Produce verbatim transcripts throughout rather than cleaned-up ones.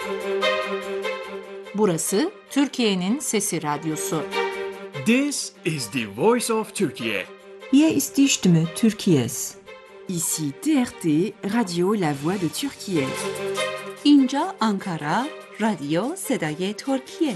Burası Türkiye'nin Sesi Radyosu. This is the voice of Turkey. Hier ist die Stimme Türkiye's. Ici T R T, Radio La Voix de Türkiye. اینجا آنکارا، رادیو صدای ترکیه.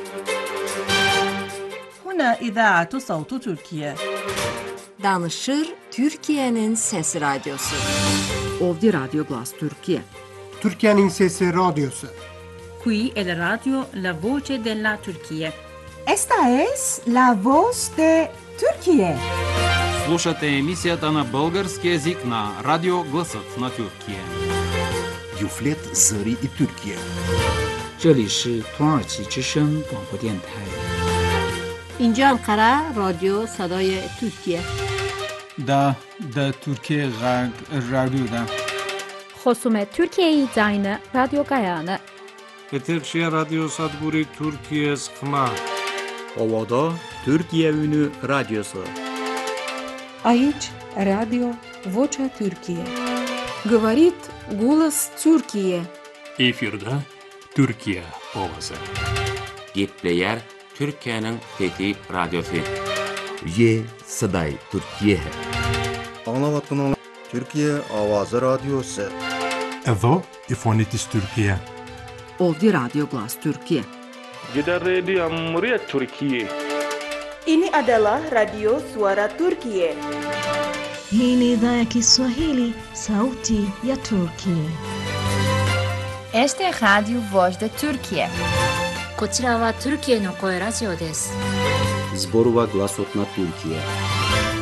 هنا إذاعة صوت تركيا. Danışır Türkiye'nin Sesi Radyosu. Ovdje Radio Glas Türkiye. Türkiye'nin Sesi Radyosu. Qui è la radio La Voce della Turchia. Esta es La Voz de Türkiye. Слушате емисията на български език на Радио Гласът на Türkiye. Юфлет Зари и Türkiye. 这里是土耳其之声广播电台。 اینجا انقره رادیو صدای ترکیه. دا دا ترکیه غرب رادیو دا. خصوم ترکیه زاین رادیو گایانه. Eterşehir Radyo Sadguri Türkiye Skma. Ovada Türkiye Ünü Radyosu. Aici Radio Vocea Türkiye. Говорит голос Türkiye. Efirde Türkiye ovası. Gitleyer Türkiye'nin Fethi Radyosu. Ye Saday Türkiye. Anlavatın Türkiye Avazı Radyosu. Evo İfonitis Türkiye. Ovdje Radio Glas Türkiye. Gider Radio Muryat Türkiye. Ini adalah Radio Suara Turkiye. Hii ni idhaa ya Kiswahili, sauti ya Turkiye. Este es Radio Voz de Türkiye. こちらはトルキエの声ラジオです。 Zborova Glasot na Türkiye.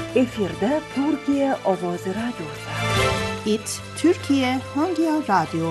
Efirde Türkiye Ovoz Radyosu. It Türkiye Hangi Radyo